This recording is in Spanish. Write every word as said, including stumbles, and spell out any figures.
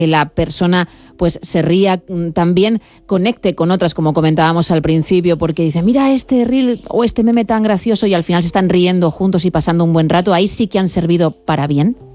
que la persona pues se ría, también conecte con otras, como comentábamos al principio, porque dice, mira este reel o este meme tan gracioso, y al final se están riendo juntos y pasando un buen rato. Ahí sí que han servido para bien.